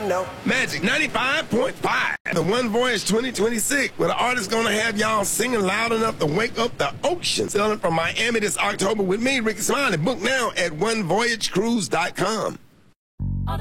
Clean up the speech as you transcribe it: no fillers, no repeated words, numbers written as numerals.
know. Magic 95.5. The One Voyage 2026, where the artist gonna have y'all singing loud enough to wake up the ocean. Sailing from Miami this October with me, Ricky Smiley. Book now at onevoyagecruise.com.